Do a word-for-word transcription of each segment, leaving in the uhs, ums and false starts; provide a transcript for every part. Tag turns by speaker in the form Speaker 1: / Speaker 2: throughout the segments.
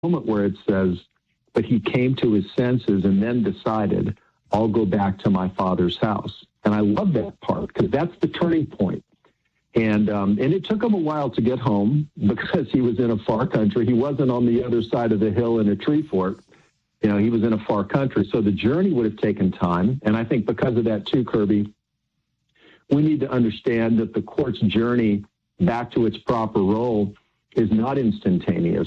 Speaker 1: moment where it says, but he came to his senses and then decided, I'll go back to my father's house. And I love that part because that's the turning point. And um, and it took him a while to get home because he was in a far country. He wasn't on the other side of the hill in a tree fort. You know, he was in a far country. So the journey would have taken time. And I think because of that too, Kirby, we need to understand that the court's journey back to its proper role is not instantaneous.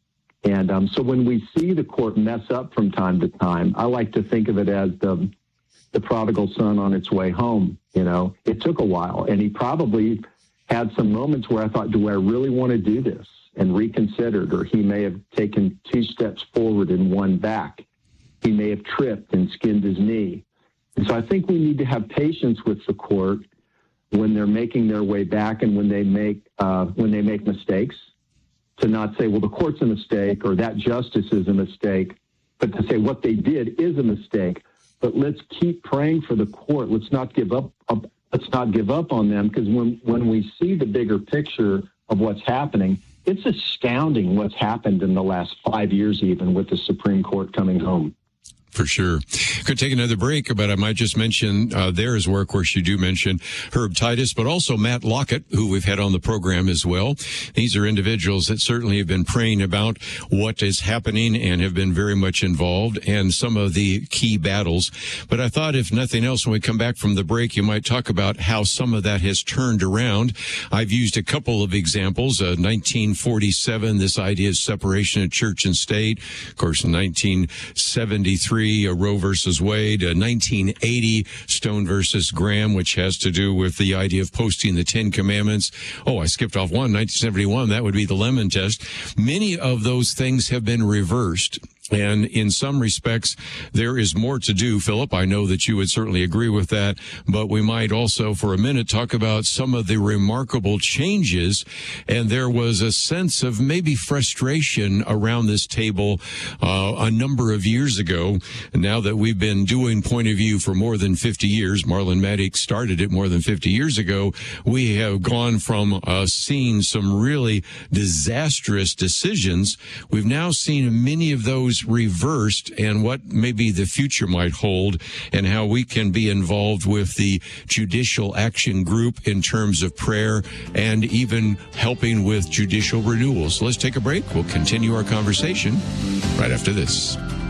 Speaker 1: And um, so when we see the court mess up from time to time, I like to think of it as the the prodigal son on its way home. You know, it took a while, and he probably had some moments where I thought, do I really want to do this? And reconsidered, or he may have taken two steps forward and one back. He may have tripped and skinned his knee. And so I think we need to have patience with the court when they're making their way back and when they make uh, when they make mistakes, to not say, well, the court's a mistake or that justice is a mistake, but to say what they did is a mistake. But let's keep praying for the court. Let's not give up. up let's not give up on them, because when, when we see the bigger picture of what's happening, it's astounding what's happened in the last five years, even with the Supreme Court coming home.
Speaker 2: For sure. Could take another break, but I might just mention uh, there's work where you do mention Herb Titus, but also Matt Lockett, who we've had on the program as well. These are individuals that certainly have been praying about what is happening and have been very much involved and some of the key battles. But I thought if nothing else, when we come back from the break, you might talk about how some of that has turned around. I've used a couple of examples. Uh, nineteen forty-seven, this idea of separation of church and state. Of course, in nineteen seventy-three, Uh, Roe versus Wade, uh, nineteen eighty, Stone versus Graham, which has to do with the idea of posting the Ten Commandments. Oh, I skipped off one, nineteen seventy-one, that would be the Lemon Test. Many of those things have been reversed. And in some respects, there is more to do. Philip, I know that you would certainly agree with that, but we might also for a minute talk about some of the remarkable changes. And there was a sense of maybe frustration around this table uh, a number of years ago. Now that we've been doing Point of View for more than fifty years, Marlon Maddox started it more than fifty years ago, we have gone from uh, seeing some really disastrous decisions. We've now seen many of those reversed, and what maybe the future might hold, and how we can be involved with the Judicial Action Group in terms of prayer and even helping with judicial renewals. So let's take a break. We'll continue our conversation right after this.